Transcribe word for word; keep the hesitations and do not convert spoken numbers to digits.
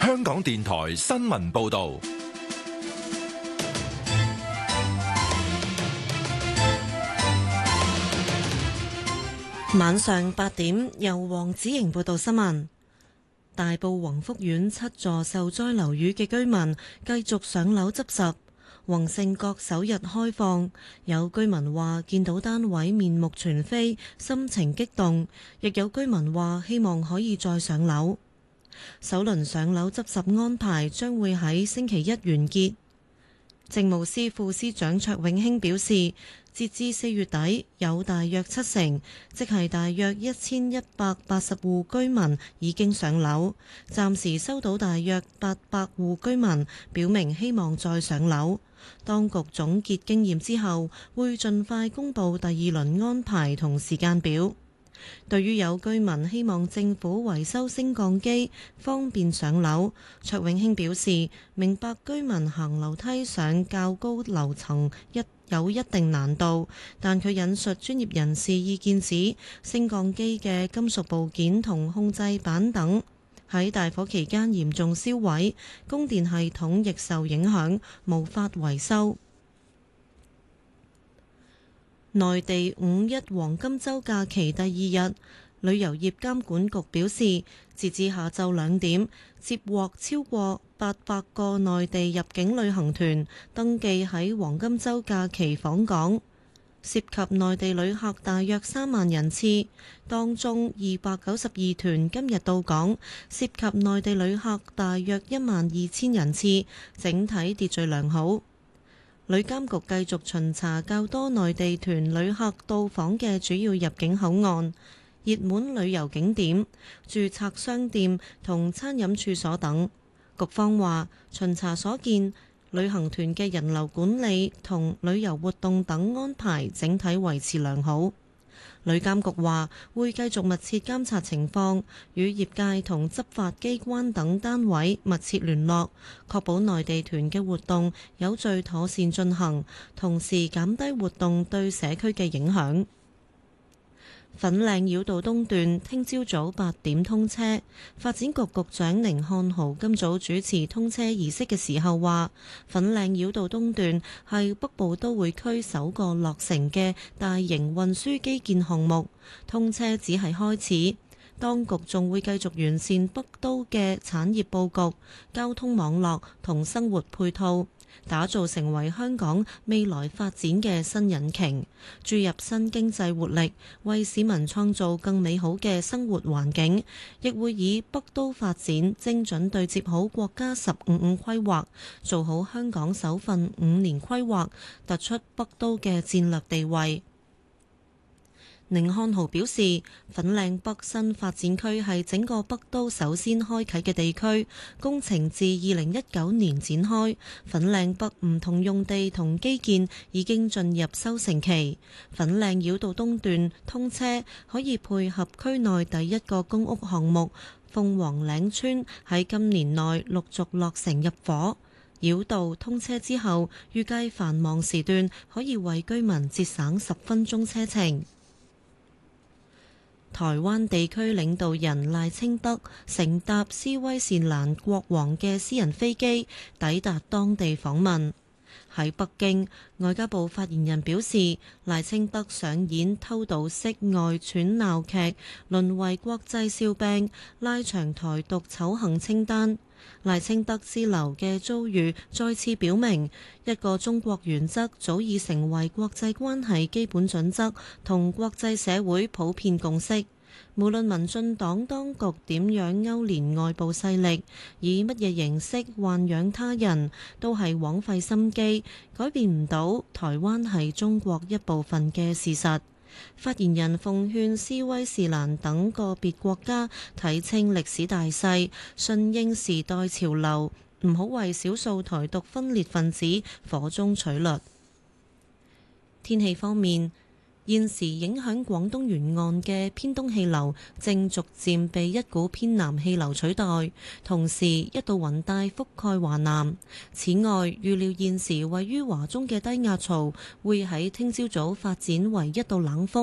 香港電台新聞報道。 晚上八點，由黃子瑩報道新聞。大埔宏福苑七座受災樓宇嘅居民繼續上樓執拾。宏盛閣首日開放，有居民話見到單位面目全非，心情激動；亦有居民話希望可以再上樓。首輪上樓執拾安排將會喺星期一完結。政務司副司長卓永興表示，截至四月底，有大約七成，即係大約一千一百八十戶居民已經上樓。暫時收到大約八百戶居民表明希望再上樓。當局總結經驗之後，會盡快公佈第二輪安排同時間表。對於有居民希望政府維修升降機方便上樓，卓永興表示明白居民行樓梯上較高樓層一有一定難度，但佢引述專業人士意見指，升降機嘅金屬部件同控制板等喺大火期間嚴重燒毀，供電系統亦受影響，無法維修。內地五一黃金週假期第二日，旅遊業監管局表示，截至下晝兩點，接獲超過八百個內地入境旅行團登記喺黃金週假期訪港，涉及內地旅客大約三萬人次，當中二百九十二團今日到港，涉及內地旅客大約一萬二千人次，整體秩序良好。旅監局繼續巡查較多內地團旅客到訪嘅主要入境口岸、熱門旅遊景點、註冊商店同餐飲處所等。局方話，巡查所見，旅行團嘅人流管理同旅遊活動等安排整體維持良好。旅監局話會繼續密切監察情況，與業界同執法機關等單位密切聯絡，確保內地團嘅活動有序妥善進行，同時減低活動對社區嘅影響。粉嶺繞道東段聽朝早八點通車，發展局局長寧漢豪今早主持通車儀式嘅時候話，粉嶺繞道東段係北部都會區首個落成嘅大型運輸基建項目，通車只係開始，當局仲會繼續完善北都嘅產業佈局、交通網絡同生活配套，打造成為香港未來發展嘅新引擎，注入新經濟活力，為市民創造更美好嘅生活環境。亦會以北都發展精準對接好國家十五五規劃，做好香港首份五年規劃，突出北都嘅戰略地位。寧漢豪表示，粉嶺北新發展區係整個北都首先開啓嘅地區，工程自二零一九年展開，粉嶺北唔同用地同基建已經進入收成期。粉嶺繞道東段通車可以配合區內第一個公屋項目鳳凰嶺村喺今年內陸續落成入伙。繞道通車之後，預計繁忙時段可以為居民節省十分鐘車程。台灣地區領導人賴清德乘搭斯威士蘭國王嘅私人飛機抵達當地訪問。喺北京，外交部發言人表示，賴清德上演偷渡式外傳鬧劇，淪為國際笑柄，拉長台獨醜行清單。賴清德之流嘅遭遇再次表明，一個中國原則早已成為國際關係基本準則同國際社會普遍共識。無論民進黨當局點樣勾連外部勢力，以乜嘢形式豢養他人，都係枉費心機，改變唔到台灣係中國一部分嘅事實。發言人奉勸斯威士蘭等個別國家睇清歷史大勢，順應時代潮流，唔好為少數台獨分裂分子火中取栗。天氣方面，現時影響廣東沿岸嘅偏東氣流正逐漸被一股偏南氣流取代，同時一道雲帶覆蓋華南。此外，預料現時位於華中嘅低壓槽會喺聽朝早發展為一道冷鋒。